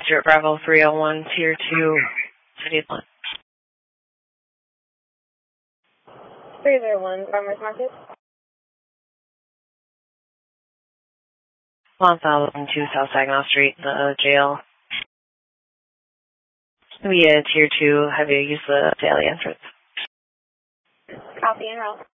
Stuart Bravo 301, Tier 2, City Line. 301, Farmers Market. 1002 South Saginaw Street, the jail. We Tier 2, have you used the daily entrance? Copy and roll.